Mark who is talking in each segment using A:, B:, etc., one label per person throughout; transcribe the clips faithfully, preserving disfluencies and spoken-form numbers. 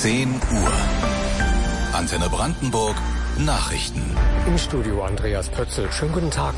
A: zehn Uhr. Antenne Brandenburg, Nachrichten.
B: Im Studio Andreas Pötzl. Schönen guten Tag.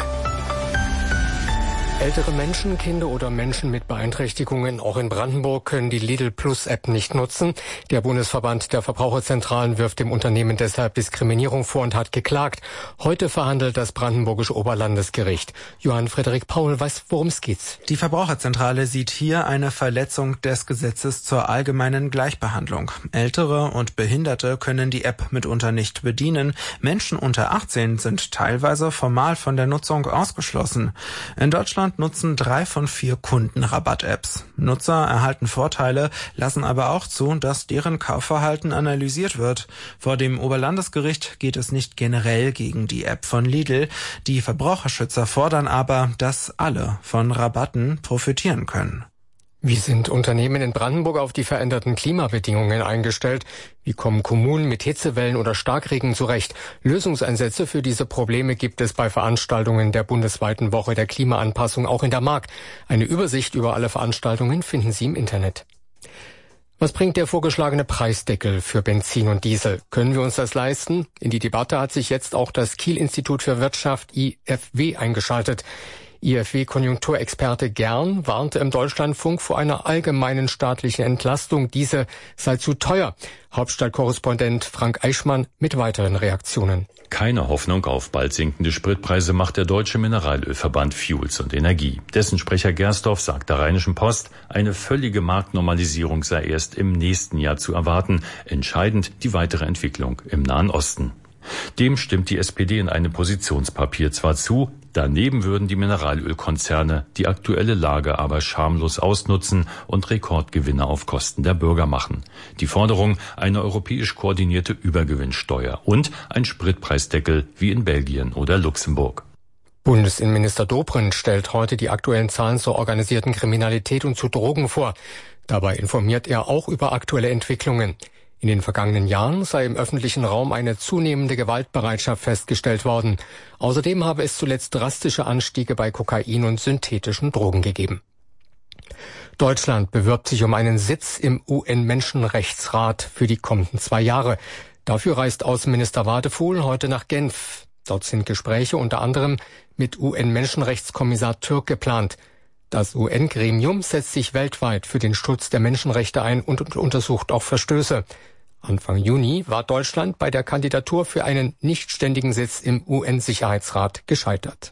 B: Ältere Menschen, Kinder oder Menschen mit Beeinträchtigungen, auch in Brandenburg, können die Lidl Plus App nicht nutzen. Der Bundesverband der Verbraucherzentralen wirft dem Unternehmen deshalb Diskriminierung vor und hat geklagt. Heute verhandelt das Brandenburgische Oberlandesgericht. Johann Frederik Paul weiß, worum es geht.
C: Die Verbraucherzentrale sieht hier eine Verletzung des Gesetzes zur allgemeinen Gleichbehandlung. Ältere und Behinderte können die App mitunter nicht bedienen. Menschen unter achtzehn sind teilweise formal von der Nutzung ausgeschlossen. In Deutschland nutzen drei von vier Kunden Rabatt-Apps. Nutzer erhalten Vorteile, lassen aber auch zu, dass deren Kaufverhalten analysiert wird. Vor dem Oberlandesgericht geht es nicht generell gegen die App von Lidl. Die Verbraucherschützer fordern aber, dass alle von Rabatten profitieren können.
B: Wie sind Unternehmen in Brandenburg auf die veränderten Klimabedingungen eingestellt? Wie kommen Kommunen mit Hitzewellen oder Starkregen zurecht? Lösungsansätze für diese Probleme gibt es bei Veranstaltungen der bundesweiten Woche der Klimaanpassung auch in der Mark. Eine Übersicht über alle Veranstaltungen finden Sie im Internet. Was bringt der vorgeschlagene Preisdeckel für Benzin und Diesel? Können wir uns das leisten? In die Debatte hat sich jetzt auch das Kiel-Institut für Wirtschaft I F W eingeschaltet. I F W-Konjunkturexperte Gern warnte im Deutschlandfunk vor einer allgemeinen staatlichen Entlastung. Diese sei zu teuer. Hauptstadtkorrespondent Frank Eichmann mit weiteren Reaktionen.
D: Keine Hoffnung auf bald sinkende Spritpreise macht der Deutsche Mineralölverband Fuels und Energie. Dessen Sprecher Gersdorf sagt der Rheinischen Post, eine völlige Marktnormalisierung sei erst im nächsten Jahr zu erwarten. Entscheidend die weitere Entwicklung im Nahen Osten. Dem stimmt die S P D in einem Positionspapier zwar zu, daneben würden die Mineralölkonzerne die aktuelle Lage aber schamlos ausnutzen und Rekordgewinne auf Kosten der Bürger machen. Die Forderung, eine europäisch koordinierte Übergewinnsteuer und ein Spritpreisdeckel wie in Belgien oder Luxemburg.
B: Bundesinnenminister Dobrindt stellt heute die aktuellen Zahlen zur organisierten Kriminalität und zu Drogen vor. Dabei informiert er auch über aktuelle Entwicklungen. In den vergangenen Jahren sei im öffentlichen Raum eine zunehmende Gewaltbereitschaft festgestellt worden. Außerdem habe es zuletzt drastische Anstiege bei Kokain und synthetischen Drogen gegeben. Deutschland bewirbt sich um einen Sitz im U N-Menschenrechtsrat für die kommenden zwei Jahre. Dafür reist Außenminister Wadephul heute nach Genf. Dort sind Gespräche unter anderem mit U N-Menschenrechtskommissar Türk geplant. Das U N-Gremium setzt sich weltweit für den Schutz der Menschenrechte ein und untersucht auch Verstöße. Anfang Juni war Deutschland bei der Kandidatur für einen nichtständigen Sitz im U N-Sicherheitsrat gescheitert.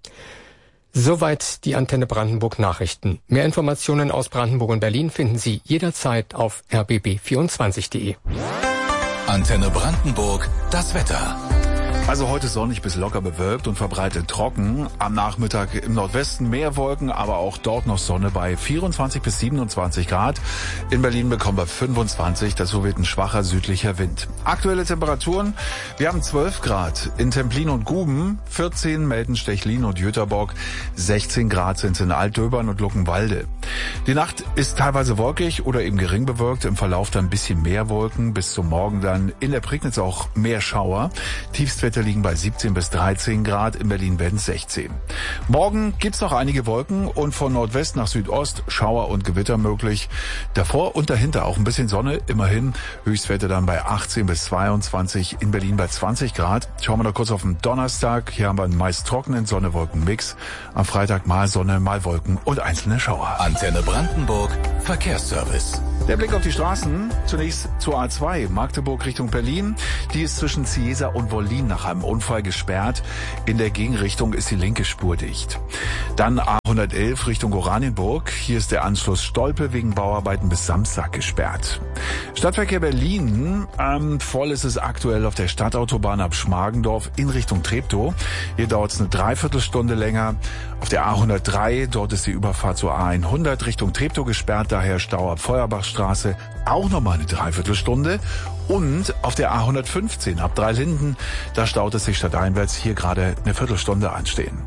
B: Soweit die Antenne Brandenburg Nachrichten. Mehr Informationen aus Brandenburg und Berlin finden Sie jederzeit auf r b b vierundzwanzig punkt de.
A: Antenne Brandenburg, das Wetter.
E: Also heute sonnig bis locker bewölkt und verbreitet trocken. Am Nachmittag im Nordwesten mehr Wolken, aber auch dort noch Sonne bei vierundzwanzig bis siebenundzwanzig Grad. In Berlin bekommen wir fünfundzwanzig, dazu weht ein schwacher südlicher Wind. Aktuelle Temperaturen, wir haben zwölf Grad in Templin und Guben, vierzehn Melden, Stechlin und Jüterbock, sechzehn Grad sind es in Altdöbern und Luckenwalde. Die Nacht ist teilweise wolkig oder eben gering bewölkt, im Verlauf dann ein bisschen mehr Wolken, bis zum Morgen dann in der Prignitz auch mehr Schauer. Tiefstwerte liegen bei siebzehn bis dreizehn Grad, in Berlin werden es sechzehn. Morgen gibt's noch einige Wolken und von Nordwest nach Südost Schauer und Gewitter möglich. Davor und dahinter auch ein bisschen Sonne, immerhin. Höchstwerte dann bei achtzehn bis zweiundzwanzig, in Berlin bei zwanzig Grad. Schauen wir noch kurz auf den Donnerstag. Hier haben wir einen meist trockenen Sonne-Wolken-Mix. Am Freitag mal Sonne, mal Wolken und einzelne Schauer.
A: Antenne Brandenburg, Verkehrsservice.
E: Der Blick auf die Straßen. Zunächst zur A zwei, Magdeburg Richtung Berlin. Die ist zwischen Ciesa und Wollin nach einem Unfall gesperrt. In der Gegenrichtung ist die linke Spur dicht. Dann A hundertelf Richtung Oranienburg. Hier ist der Anschluss Stolpe wegen Bauarbeiten bis Samstag gesperrt. Stadtverkehr Berlin. Ähm, voll ist es aktuell auf der Stadtautobahn ab Schmargendorf in Richtung Treptow. Hier dauert es eine Dreiviertelstunde länger. Auf der A hundertdrei, dort ist die Überfahrt zur A hundert Richtung Treptow gesperrt. Daher Stau ab Feuerbachstraße. Auch nochmal eine Dreiviertelstunde. Und auf der A hundertfünfzehn ab Dreilinden, da staut es sich stadteinwärts, hier gerade eine Viertelstunde anstehen.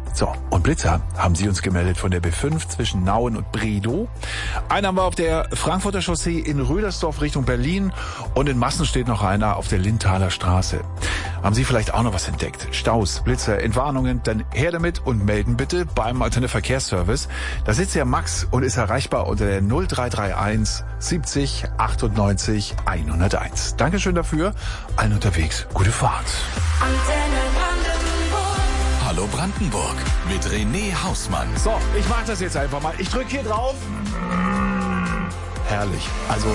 E: So, und Blitzer haben Sie uns gemeldet von der B fünf zwischen Nauen und Bredow. Einen haben wir auf der Frankfurter Chaussee in Rödersdorf Richtung Berlin und in Massen steht noch einer auf der Lindthaler Straße. Haben Sie vielleicht auch noch was entdeckt? Staus, Blitzer, Entwarnungen? Dann her damit und melden bitte beim Antenne Verkehrsservice. Da sitzt ja Max und ist erreichbar unter der null drei drei eins siebzig achtundneunzig hunderteins. Dankeschön dafür. Allen unterwegs. Gute Fahrt.
A: Antenne Brandenburg. Hallo Brandenburg mit René Hausmann.
E: So, ich mach das jetzt einfach mal. Ich drücke hier drauf. Herrlich. Also...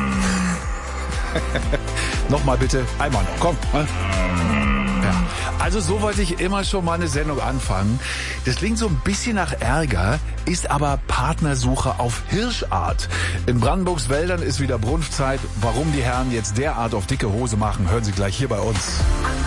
E: Nochmal bitte. Einmal noch. Komm. Ja. Also so wollte ich immer schon mal eine Sendung anfangen. Das klingt so ein bisschen nach Ärger, ist aber Partnersuche auf Hirschart. In Brandenburgs Wäldern ist wieder Brunftzeit. Warum die Herren jetzt derart auf dicke Hose machen, hören Sie gleich hier bei uns.